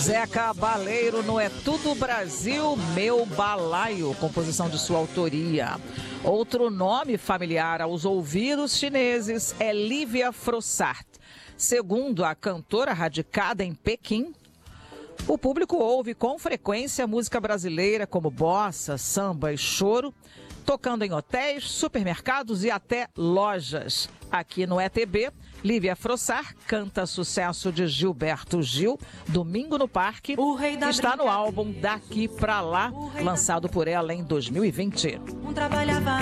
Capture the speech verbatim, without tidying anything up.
Zé Cabaleiro no É Tudo Brasil, Meu Balaio, composição de sua autoria. Outro nome familiar aos ouvidos chineses é Lívia Frossart. Segundo a cantora radicada em Pequim, o público ouve com frequência música brasileira como bossa, samba e choro, tocando em hotéis, supermercados e até lojas. Aqui no E T B, Lívia Frossart canta sucesso de Gilberto Gil, Domingo no Parque, que está no álbum Daqui Pra Lá, lançado por ela em dois mil e vinte.